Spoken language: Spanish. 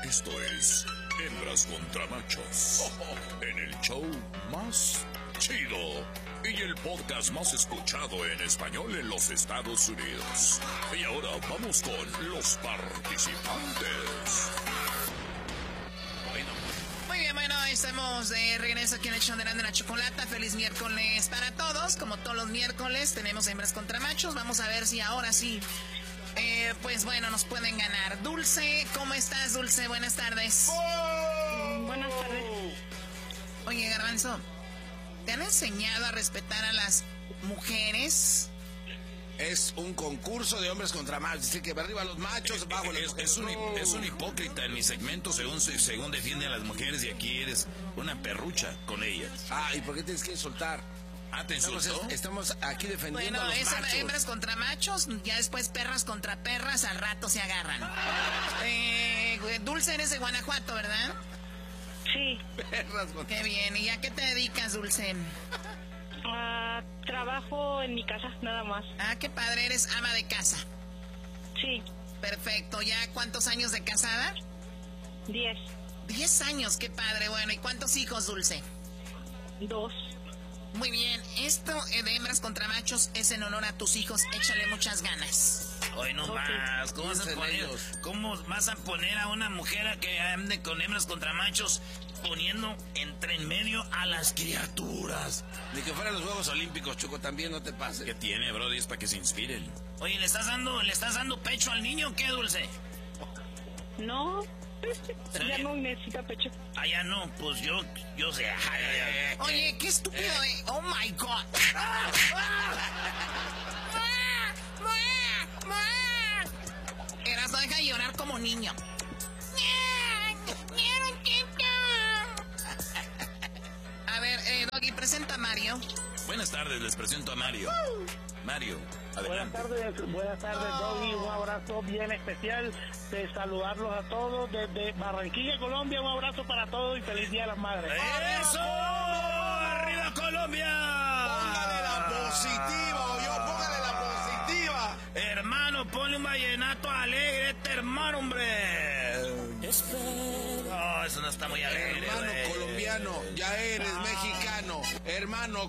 Esto es Hembras contra Machos. En el show más chido y el podcast más escuchado en español en los Estados Unidos. Y ahora vamos con los participantes. Muy bien, bueno, estamos de regreso aquí en el show de la Chocolata. Feliz miércoles para todos. Como todos los miércoles tenemos hembras contra machos. Vamos a ver si ahora sí, pues bueno, nos pueden ganar. Dulce, ¿cómo estás, Dulce? Buenas tardes. Buenas tardes. Oye, Garbanzo, ¿te han enseñado a respetar a las mujeres? Es un concurso de hombres contra machos. Dice que arriba los machos, abajo las mujeres. Es un hipócrita en mi segmento según defiende a las mujeres, y aquí eres una perrucha con ellas. Ah, ¿y por qué tienes que insultar? Ah, ¿te insultó? Estamos aquí defendiendo Bueno, a los machos. hembras contra machos, ya después perras contra perras, al rato se agarran. Dulce, eres de Guanajuato, ¿verdad? Sí. Perras contra... Qué bien, ¿y a qué te dedicas, Dulce? Trabajo en mi casa, nada más. Ah, qué padre, eres ama de casa. Sí, Perfecto, ¿ya cuántos años de casada? 10. 10 años, qué padre, bueno, ¿y cuántos hijos, Dulce? 2. Muy bien, esto de hembras contra machos es en honor a tus hijos, échale muchas ganas. Hoy no más, ¿cómo vas a poner a una mujer a que ande con hembras contra machos, poniendo entre en medio a las criaturas? Ni que fueran los Juegos Olímpicos, Choco, también no te pases. ¿Qué tiene, brody? Es para que se inspiren. Oye, ¿le estás dando pecho al niño o qué, Dulce? No, ¿Sí? ya no necesita pecho. Ah, ya no, pues yo sé. Oye, qué estúpido, oh my God. Eras, no deja de llorar como niño. A ver, Doggy, presenta a Mario. Buenas tardes, les presento a Mario. Mario, adelante. Buenas tardes, Doggy. Un abrazo bien especial de saludarlos a todos desde Barranquilla, Colombia. Un abrazo para todos y feliz Día de las Madres. ¡Eso! ¡Arriba Colombia! Póngale la positiva, póngale la positiva. Hermano, ponle un vallenato alegre, hermano, hombre. No, eso no está muy alegre. Hermano güey. colombiano, ya eres mexicano. Hermano